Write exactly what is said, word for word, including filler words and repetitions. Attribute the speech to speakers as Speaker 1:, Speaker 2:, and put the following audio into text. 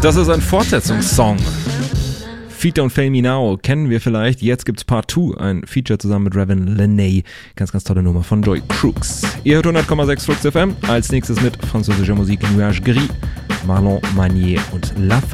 Speaker 1: Das ist ein Fortsetzungssong. Feet Don't Fail Me Now kennen wir vielleicht. Jetzt gibt's Part zwei, ein Feature zusammen mit Revan Lenay. Ganz, ganz tolle Nummer von Joy Crooks. Ihr hört hundert Komma sechs Flux F M. Als nächstes mit französischer Musik Nuage Gris, Marlon Manier und La